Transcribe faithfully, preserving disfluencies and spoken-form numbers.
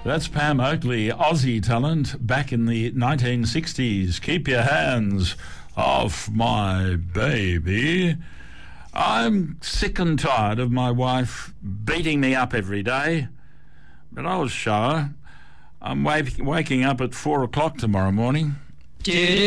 That's Pam Oakley, Aussie talent, back in the nineteen sixties. Keep your hands off my baby. I'm sick and tired of my wife beating me up every day, but I'll show her. I'm wake- waking up at four o'clock tomorrow morning.